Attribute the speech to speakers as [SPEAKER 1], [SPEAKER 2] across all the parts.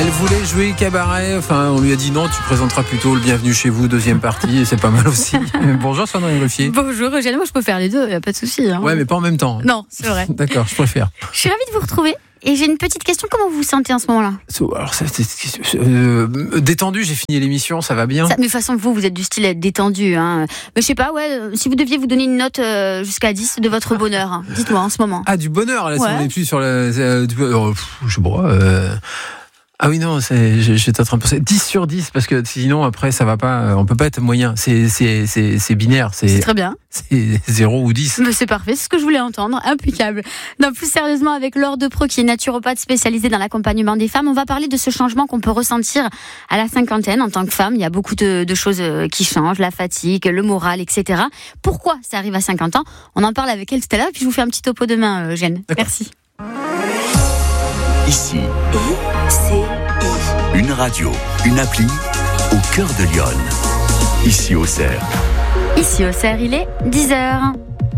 [SPEAKER 1] Elle voulait jouer cabaret, enfin on lui a dit non, tu présenteras plutôt le Bienvenue chez vous, deuxième partie, et c'est pas mal aussi. Bonjour Sandrine Ruffier.
[SPEAKER 2] Bonjour Eugène, moi je peux faire les deux, y a pas de souci.
[SPEAKER 1] Ouais, mais pas en même temps.
[SPEAKER 2] Non, c'est vrai.
[SPEAKER 1] D'accord, je préfère.
[SPEAKER 2] Je suis ravie de vous retrouver. Et j'ai une petite question, comment vous vous sentez en ce moment-là ?
[SPEAKER 1] Alors, détendu, j'ai fini l'émission, ça va bien.
[SPEAKER 2] Mais de toute façon, vous êtes du style à être détendu. Hein. Mais je sais pas, si vous deviez vous donner une note jusqu'à 10 de votre bonheur, hein. Dites-moi en ce moment.
[SPEAKER 1] Ah, du bonheur, là,
[SPEAKER 2] ouais.
[SPEAKER 1] Si on n'est plus sur la... je sais pas... Ah oui, non, j'étais en train de penser 10 sur 10, parce que sinon, après, ça va pas, on peut pas être moyen. C'est binaire.
[SPEAKER 2] C'est très bien.
[SPEAKER 1] C'est 0 ou 10.
[SPEAKER 2] Mais c'est parfait, c'est ce que je voulais entendre. Impeccable. Non, plus sérieusement, avec Laure Depro, qui est naturopathe spécialisée dans l'accompagnement des femmes, on va parler de ce changement qu'on peut ressentir à la cinquantaine en tant que femme. Il y a beaucoup de choses qui changent, la fatigue, le moral, etc. Pourquoi ça arrive à 50 ans ? On en parle avec elle tout à l'heure, puis je vous fais un petit topo demain, Eugène. Merci.
[SPEAKER 3] Ici, une radio, une appli au cœur de Lyon. Ici au Cerf.
[SPEAKER 2] Ici au Cerf, il est 10h.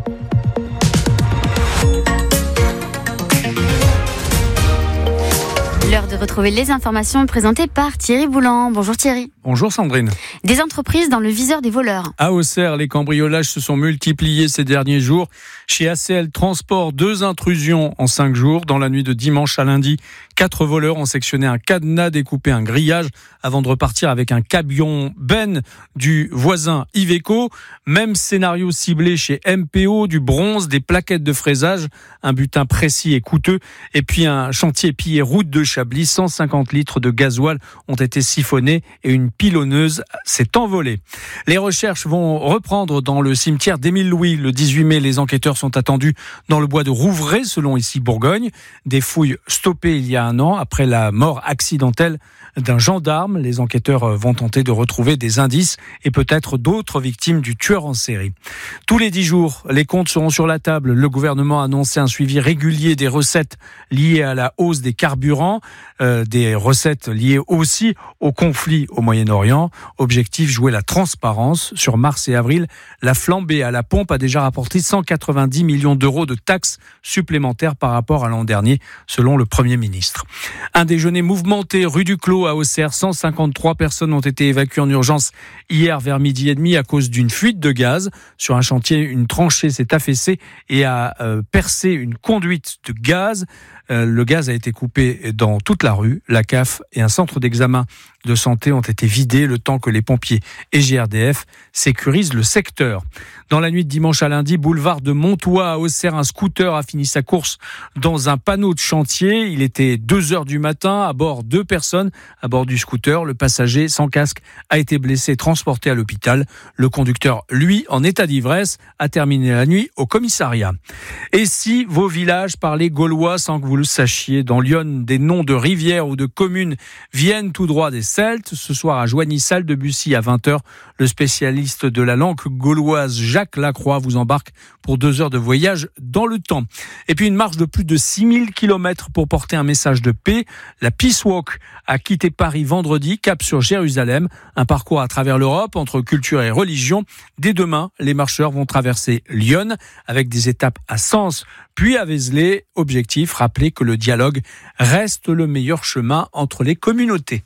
[SPEAKER 2] L'heure de retrouver les informations présentées par Thierry Boulan. Bonjour Thierry.
[SPEAKER 4] Bonjour Sandrine.
[SPEAKER 2] Des entreprises dans le viseur des voleurs.
[SPEAKER 4] À Auxerre, les cambriolages se sont multipliés ces derniers jours. Chez ACL Transport, 2 intrusions en 5 jours. Dans la nuit de dimanche à lundi, 4 voleurs ont sectionné un cadenas, découpé un grillage avant de repartir avec un camion Ben du voisin Iveco. Même scénario ciblé chez MPO, du bronze, des plaquettes de fraisage, un butin précis et coûteux. Et puis un chantier pillé route de Chablis, 150 litres de gasoil ont été siphonnés et une pilonneuse s'est envolée. Les recherches vont reprendre dans le cimetière d'Émile-Louis. Le 18 mai, les enquêteurs sont attendus dans le bois de Rouvray, selon ici Bourgogne. Des fouilles stoppées il y a un an après la mort accidentelle d'un gendarme. Les enquêteurs vont tenter de retrouver des indices et peut-être d'autres victimes du tueur en série. Tous les 10 jours, les comptes seront sur la table. Le gouvernement a annoncé un suivi régulier des recettes liées à la hausse des carburants, des recettes liées aussi au conflit au Moyen-Orient. Objectif, jouer la transparence. Sur mars et avril, la flambée à la pompe a déjà rapporté 190 millions d'euros de taxes supplémentaires par rapport à l'an dernier, selon le Premier ministre. Un déjeuner mouvementé rue du Clos à Auxerre. 153 personnes ont été évacuées en urgence hier vers 12h30 à cause d'une fuite de gaz. Sur un chantier, une tranchée s'est affaissée et a percé une conduite de gaz. Le gaz a été coupé dans toute la rue. La CAF et un centre d'examen de santé ont été vidés le temps que les pompiers et GRDF sécurisent le secteur. Dans la nuit de dimanche à lundi, boulevard de Montois à Auxerre, un scooter a fini sa course dans un panneau de chantier. Il était 2h du matin, à bord 2 personnes à bord du scooter. Le passager sans casque a été blessé et transporté à l'hôpital. Le conducteur, lui, en état d'ivresse, a terminé la nuit au commissariat. Et si vos villages parlaient gaulois sans que vous le sachiez, dans Lyon, des noms de rivières ou de communes viennent tout droit des Celtes. Ce soir à Joigny-Salle-de-Bussy à 20h, le spécialiste de la langue gauloise Jacques Lacroix vous embarque pour 2 heures de voyage dans le temps. Et puis une marche de plus de 6000 km pour porter un message de paix. La Peace Walk a quitté Paris vendredi, cap sur Jérusalem. Un parcours à travers l'Europe entre culture et religion. Dès demain, les marcheurs vont traverser Lyon avec des étapes à Sens puis à Vézelay. Objectif, rappeler que le dialogue reste le meilleur chemin entre les communautés.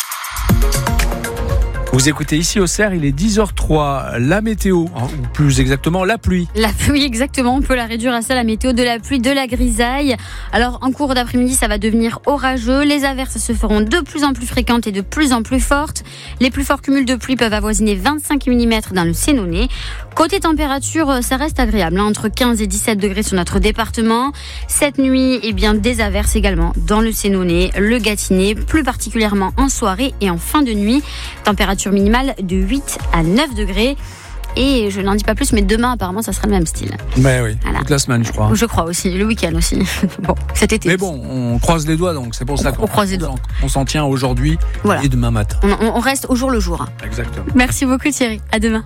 [SPEAKER 4] Vous écoutez ici au Cerf, il est 10h03, la météo, ou plus exactement la pluie.
[SPEAKER 2] La pluie, exactement, on peut la réduire à ça, la météo, de la pluie, de la grisaille. Alors en cours d'après-midi, ça va devenir orageux, les averses se feront de plus en plus fréquentes et de plus en plus fortes. Les plus forts cumuls de pluie peuvent avoisiner 25 mm dans le Sénonais. Côté température, ça reste agréable, entre 15 et 17 degrés sur notre département. Cette nuit, des averses également dans le Sénonais, le Gâtinais, plus particulièrement en soirée et en fin de nuit. Température minimale de 8 à 9 degrés. Et je n'en dis pas plus, mais demain, apparemment, ça sera le même style.
[SPEAKER 4] Mais oui,
[SPEAKER 2] voilà.
[SPEAKER 4] Toute la semaine, je crois.
[SPEAKER 2] Je crois aussi, le week-end aussi. Bon, cet été.
[SPEAKER 4] Mais bon, on croise les doigts, donc c'est pour ça qu'on
[SPEAKER 2] croise les doigts.
[SPEAKER 4] On s'en tient aujourd'hui et demain matin.
[SPEAKER 2] On reste au jour le jour.
[SPEAKER 4] Exactement.
[SPEAKER 2] Merci beaucoup Thierry, à demain.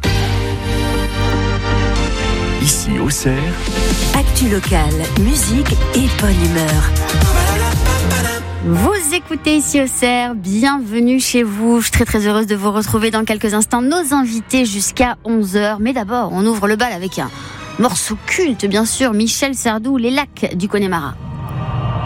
[SPEAKER 3] Ici au Cerf.
[SPEAKER 5] Actu locale, musique et bonne humeur.
[SPEAKER 2] Vous écoutez ici au Cerf, bienvenue chez vous. Je suis très heureuse de vous retrouver dans quelques instants. Nos invités jusqu'à 11h. Mais d'abord, on ouvre le bal avec un morceau culte, bien sûr. Michel Sardou, Les Lacs du Connemara.